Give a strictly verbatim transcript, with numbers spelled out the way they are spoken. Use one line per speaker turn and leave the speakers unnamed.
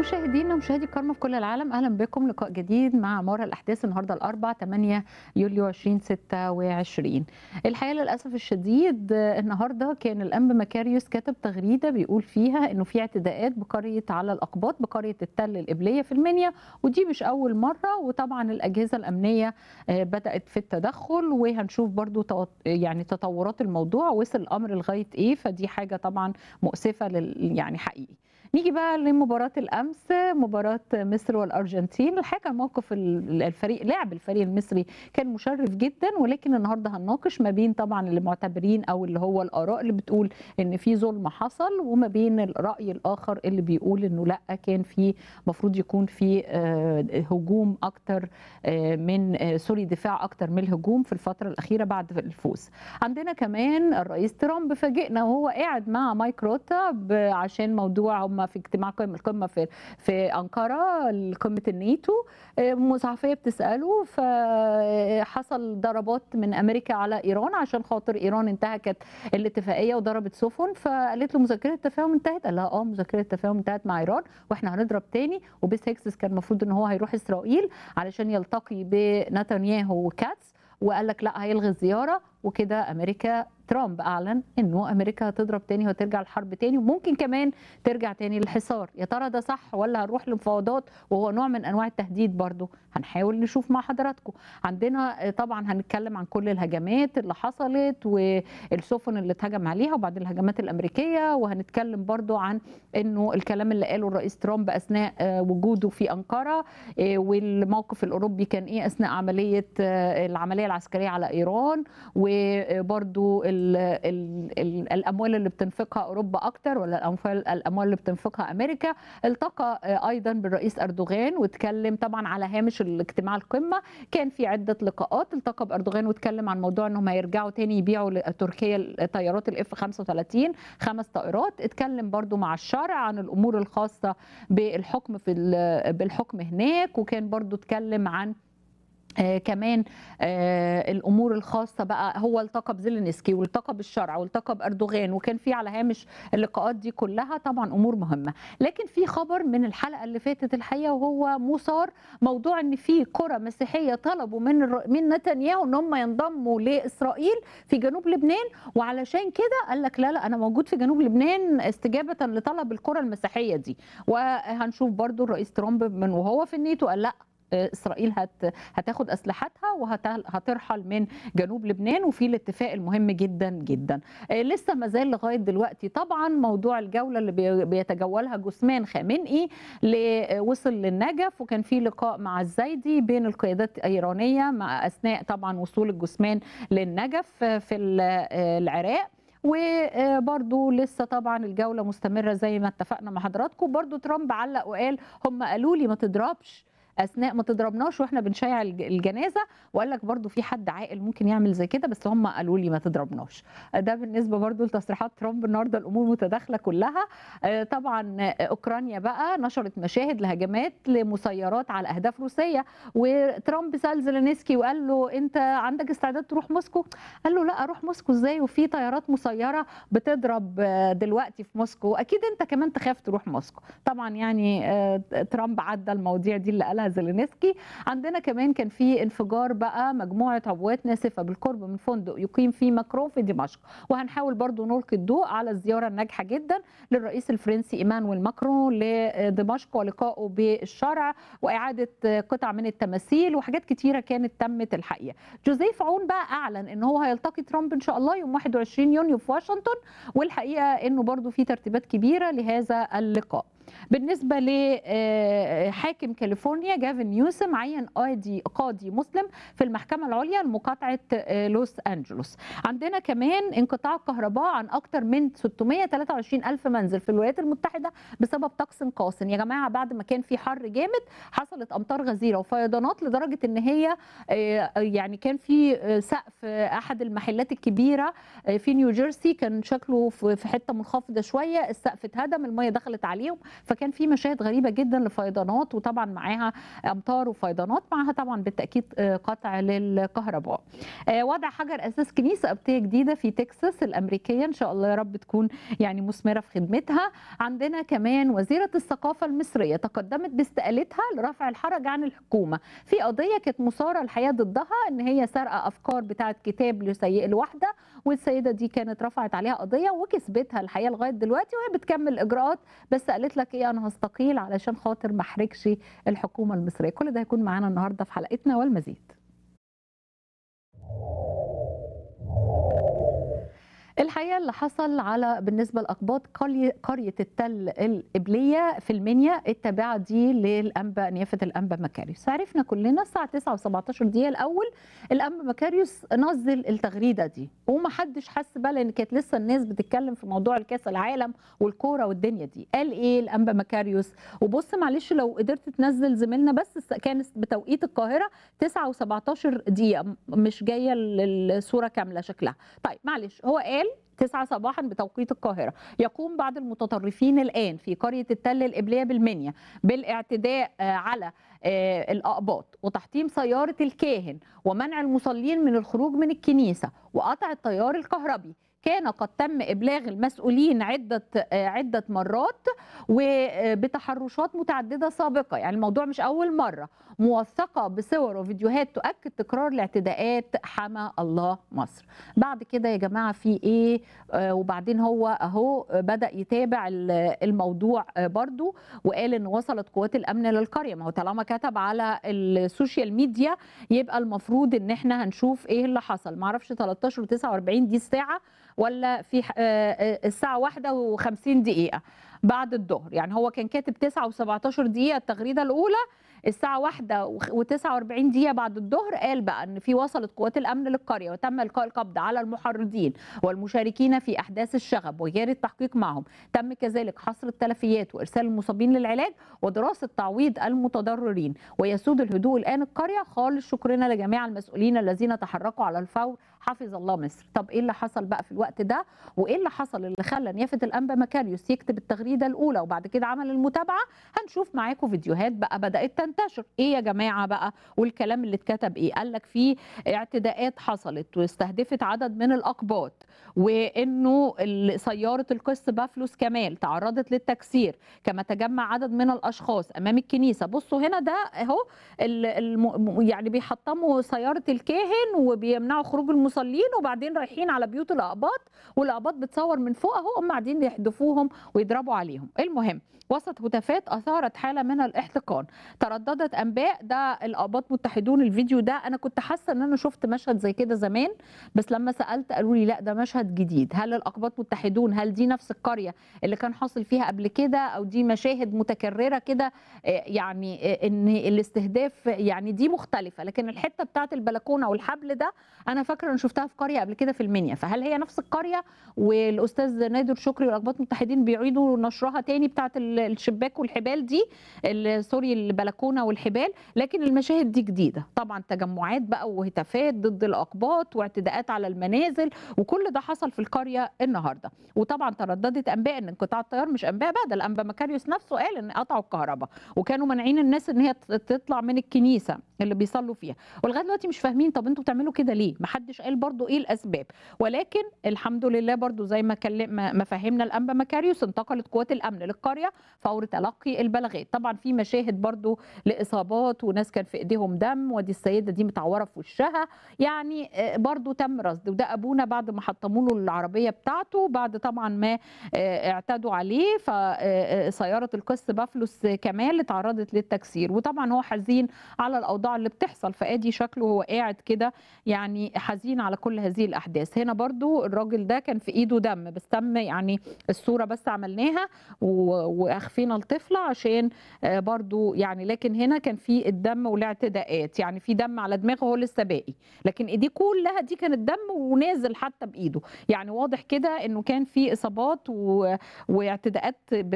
مشاهدينا ومشاهدي الكرام في كل العالم، اهلا بكم. لقاء جديد مع مورا الاحداث النهارده الاربعاء ثمانية يوليو ألفين وستة وعشرين. الحقيقه للاسف الشديد النهارده كان الانبا مكاريوس كتب تغريده بيقول فيها انه في اعتداءات بقريه على الاقباط بقريه التل القبليه في المنيا، ودي مش اول مره، وطبعا الاجهزه الامنيه بدات في التدخل، وهنشوف برضو يعني تطورات الموضوع وصل الامر لغايه ايه. فدي حاجه طبعا مؤسفه لل يعني حقيقي. نيجي بقى لمباراة الأمس، مباراة مصر والأرجنتين. الحقيقة موقف الفريق لعب الفريق المصري كان مشرف جدا، ولكن النهارده هنناقش ما بين طبعا اللي معتبرين أو اللي هو الآراء اللي بتقول إن في ظلم حصل، وما بين الرأي الآخر اللي بيقول إنه لا، كان في مفروض يكون في هجوم أكتر من سوري دفاع أكتر من الهجوم في الفترة الأخيرة بعد الفوز. عندنا كمان الرئيس ترامب فاجئنا وهو قاعد مع مايك روتا عشان موضوع هم في اجتماع قمه القمه في في انقره، قمه الناتو. صحفيه بتساله، فحصل ضربات من امريكا على ايران عشان خاطر ايران انتهكت الاتفاقيه وضربت سفن، فقالت له مذكره التفاهم انتهت؟ قال لها اه مذكره التفاهم انتهت مع ايران واحنا هنضرب تاني. وبيس هيكسس كان المفروض ان هو هيروح اسرائيل علشان يلتقي بنتنياهو وكاتس، وقال لك لا هيلغي الزياره. وكده امريكا ترامب اعلن انه امريكا هتضرب تاني وهترجع الحرب تاني، وممكن كمان ترجع تاني للحصار. يا ترى ده صح ولا هنروح لمفاوضات وهو نوع من انواع التهديد؟ برضو هنحاول نشوف مع حضراتكم. عندنا طبعا هنتكلم عن كل الهجمات اللي حصلت والسفن اللي اتهجم عليها وبعد الهجمات الامريكيه، وهنتكلم برضو عن انه الكلام اللي قاله الرئيس ترامب اثناء وجوده في انقره، والموقف الاوروبي كان ايه اثناء عمليه العمليه العسكريه على ايران، وبرضو ال ال ال الاموال اللي بتنفقها اوروبا اكتر ولا الاموال الاموال اللي بتنفقها امريكا. التقى ايضا بالرئيس اردوغان واتكلم طبعا على هامش الاجتماع القمه، كان في عده لقاءات. التقى باردوغان واتكلم عن موضوع انهم هيرجعوا تاني يبيعوا لتركيا طيارات الاف خمسة وثلاثين خمس طائرات. اتكلم برضو مع الشارع عن الامور الخاصه بالحكم في بالحكم هناك، وكان برضو اتكلم عن آه كمان آه الامور الخاصه بقى. هو التقى بزيلينسكي والتقى بالشرع والتقى باردوغان، وكان في على هامش اللقاءات دي كلها طبعا امور مهمه. لكن في خبر من الحلقه اللي فاتت الحقيقه، وهو مثار موضوع ان في قرى مسيحيه طلبوا من من نتنياهو ان هم ينضموا لاسرائيل في جنوب لبنان، وعلشان كده قال لك لا لا انا موجود في جنوب لبنان استجابه لطلب القرى المسيحيه دي. وهنشوف برضو الرئيس ترامب من وهو في الناتو قال لا، اسرائيل هت هتاخد اسلحتها وهترحل من جنوب لبنان، وفي الاتفاق المهم جدا جدا. لسه ما زال لغايه دلوقتي طبعا موضوع الجوله اللي بيتجولها جثمان خامنئي وصل للنجف، وكان في لقاء مع الزايدي بين القيادات الايرانيه مع اثناء طبعا وصول الجثمان للنجف في العراق. وبرضو لسه طبعا الجوله مستمره زي ما اتفقنا مع حضراتكم. برضو ترامب علق وقال هم قالوا لي ما تضربش اثناء ما تضربناش واحنا بنشيع الجنازه، وقال لك برضو في حد عاقل ممكن يعمل زي كده، بس هم قالوا لي ما تضربناش. ده بالنسبه برضو لتصريحات ترامب النهارده. الامور متداخله كلها. طبعا اوكرانيا بقى نشرت مشاهد لهجمات لمسيرات على اهداف روسيه، وترامب سال زيلينسكي وقال له انت عندك استعداد تروح موسكو؟ قال له لا اروح موسكو ازاي وفي طيارات مسيره بتضرب دلوقتي في موسكو، اكيد انت كمان تخاف تروح موسكو. طبعا يعني ترامب عدى المواضيع دي اللي قالها زيلينسكي. عندنا كمان كان في انفجار بقى مجموعه عبوات ناسفه بالقرب من فندق يقيم فيه ماكرون في دمشق، وهنحاول برضو نلقي الضوء على الزياره الناجحه جدا للرئيس الفرنسي ايمانويل ماكرون لدمشق ولقائه بالشرع واعاده قطع من التماثيل وحاجات كتيره كانت تمت الحقيقه. جوزيف عون بقى اعلن ان هو هيلتقي ترامب ان شاء الله يوم واحد وعشرين يونيو في واشنطن، والحقيقه انه برضو في ترتيبات كبيره لهذا اللقاء. بالنسبه لحاكم كاليفورنيا جافن نيوسم عين قاضي قاضي مسلم في المحكمه العليا لمقاطعه لوس انجلوس. عندنا كمان انقطاع الكهرباء عن اكثر من ستمائة وثلاثة وعشرين الف منزل في الولايات المتحده بسبب طقس قاس. يا جماعه بعد ما كان في حر جامد حصلت امطار غزيره وفيضانات لدرجه ان هي يعني كان في سقف احد المحلات الكبيره في نيوجيرسي كان شكله في حته منخفضه شويه، السقف اتهدم، الميه دخلت عليهم فكان في مشاهد غريبه جدا لفيضانات، وطبعا معاها امطار وفيضانات، معاها طبعا بالتاكيد قطع للكهرباء. وضع حجر اساس كنيسه قبطيه جديده في تكساس الامريكيه، ان شاء الله يا رب تكون يعني مثمره في خدمتها. عندنا كمان وزيره الثقافه المصريه تقدمت باستقالتها لرفع الحرج عن الحكومه في قضيه كانت مثاره الحقيقه ضدها، ان هي سارقه افكار بتاعه كتاب لسيء الوحده، والسيده دي كانت رفعت عليها قضيه وكسبتها الحقيقه لغايه دلوقتي، وهي بتكمل الاجراءات، بس قالت لك ايه، انا هستقيل علشان خاطر ما احرجش الحكومه المصريه. كل ده هيكون معانا النهارده في حلقتنا والمزيد. الحقيقه اللي حصل على بالنسبه لاقباط قريه التل القبليه في المنيا التابعه دي للانبا نيافه الانبا مكاريوس. عرفنا كلنا الساعه تسعة وسبعتاشر دقيقه الاول الانبا مكاريوس نزل التغريده دي، ومحدش حس بقى لان كانت لسه الناس بتتكلم في موضوع الكاس العالم والكوره والدنيا دي. قال ايه الانبا مكاريوس؟ وبص معلش لو قدرت تنزل زميلنا بس، كانت بتوقيت القاهره تسعة وسبعتاشر دقيقه، مش جايه الصوره كامله شكلها. طيب معلش، هو قال تسعة صباحا بتوقيت القاهرة: يقوم بعض المتطرفين الآن في قرية التل القبلية بالمنيا بالاعتداء على الأقباط وتحطيم سيارة الكاهن ومنع المصلين من الخروج من الكنيسة وقطع التيار الكهربي. كان قد تم إبلاغ المسؤولين عدة عدة مرات وبتحرشات متعددة سابقة، يعني الموضوع مش أول مرة، موثقة بصور وفيديوهات تؤكد تكرار الاعتداءات. حمى الله مصر. بعد كده يا جماعة في إيه؟ آه وبعدين هو أهو بدأ يتابع الموضوع آه برضو، وقال إن وصلت قوات الأمن للقرية. ما هو طالما كتب على السوشيال ميديا يبقى المفروض إن إحنا هنشوف إيه اللي حصل. معرفش تلتاشر وتسعة وأربعين دي الساعة ولا في الساعة واحدة وخمسين دقيقة بعد الظهر، يعني هو كان كاتب تسعة وسبعتاشر دقيقة التغريدة الأولى، الساعة واحدة وتسعة وأربعين دقيقة بعد الظهر قال بقى إن في وصلت قوات الأمن للقرية وتم إلقاء القبض على المحرضين والمشاركين في أحداث الشغب وجاري التحقيق معهم. تم كذلك حصر التلفيات وإرسال المصابين للعلاج ودراسة تعويض المتضررين، ويسود الهدوء الآن القرية. خالص شكرنا لجميع المسؤولين الذين تحركوا على الفور. حفظ الله مصر. طب إيه اللي حصل بقى في الوقت ده؟ وإيه اللي حصل اللي خلى نيافة الأنبا مكاريوس يكتب التغريدة الأولى وبعد كده عمل المتابعة؟ هنشوف معاكم فيديوهات بقى بدأت تنتشر. ايه يا جماعه بقى؟ والكلام اللي اتكتب ايه؟ قال لك في اعتداءات حصلت واستهدفت عدد من الاقباط، وانه سياره القس بافلوس كمال تعرضت للتكسير، كما تجمع عدد من الاشخاص امام الكنيسه. بصوا هنا ده اهو يعني بيحطموا سياره الكاهن وبيمنعوا خروج المصلين، وبعدين رايحين على بيوت الاقباط والاقباط بتصور من فوق اهو، هم قاعدين يحدفوهم ويضربوا عليهم. المهم وسط هتافات اثارت حاله من الاحتقان ترددت انباء ده الاقباط متحدون. الفيديو ده انا كنت حاسه ان انا شفت مشهد زي كده زمان، بس لما سالت قالوا لي لا ده مشهد جديد. هل الاقباط متحدون هل دي نفس القريه اللي كان حاصل فيها قبل كده، او دي مشاهد متكرره كده؟ يعني ان الاستهداف يعني دي مختلفه، لكن الحته بتاعت البلكونه والحبل ده انا فاكره ان شفتها في قريه قبل كده في المنيا. فهل هي نفس القريه والاستاذ نادر شكري والاقباط متحدين بيعيدوا نشرها تاني بتاعت الشباك والحبال دي، سوري البلكونه والحبال؟ لكن المشاهد دي جديده طبعا، تجمعات بقى وهتافات ضد الاقباط واعتداءات على المنازل، وكل ده حصل في القريه النهارده. وطبعا ترددت انباء ان انقطاع التيار، مش انباء بقى، ده الانبا مكاريوس نفسه قال ان قطعوا الكهرباء وكانوا مانعين الناس ان هي تطلع من الكنيسه اللي بيصلوا فيها. ولغايه دلوقتي مش فاهمين طب انتوا بتعملوا كده ليه؟ محدش قال برضو ايه الاسباب. ولكن الحمد لله برضو زي ما كلم ما فهمنا الانبا مكاريوس انتقلت قوات الامن للقريه فور تلقي البلاغات. طبعا في مشاهد برضو لاصابات وناس كان في ايديهم دم، ودي السيده دي متعوره في وشها، يعني برضو تم رصد. وده ابونا بعد ما حطموا له العربيه بتاعته بعد طبعا ما اعتدوا عليه، فسياره القس بافلوس كمال اتعرضت للتكسير. وطبعا هو حزين على الاوضاع اللي بتحصل، فادي شكله هو قاعد كده يعني حزين على كل هذه الاحداث. هنا برضو الراجل ده كان في ايده دم، بس تم يعني الصوره بس عملناها واخفينا الطفله عشان برضو يعني، لكن هنا كان في الدم والاعتداءات، يعني في دم على دماغه هو لسه باقي، لكن ايديه كلها دي كانت دم ونازل حتى بايده، يعني واضح كده انه كان في اصابات واعتداءات